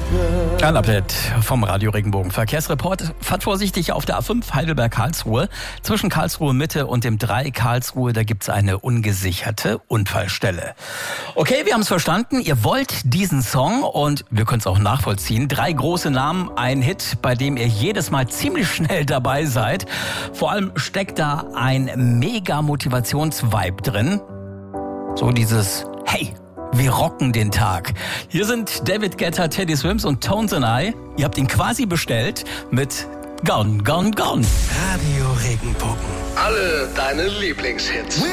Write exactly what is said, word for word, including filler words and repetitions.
Ein Update vom Radio Regenbogen. Verkehrsreport. Fahrt vorsichtig auf der A fünf Heidelberg-Karlsruhe. Zwischen Karlsruhe Mitte und dem drei Karlsruhe, da gibt's eine ungesicherte Unfallstelle. Okay, wir haben es verstanden. Ihr wollt diesen Song und wir können es auch nachvollziehen. Drei große Namen, ein Hit, bei dem ihr jedes Mal ziemlich schnell dabei seid. Vor allem steckt da ein mega Motivationsvibe drin. So dieses Hey, wir rocken den Tag. Hier sind David Guetta, Teddy Swims und Tones and I. Ihr habt ihn quasi bestellt mit Gone, Gone, Gone. Radio Regenbogen. Alle deine Lieblingshits.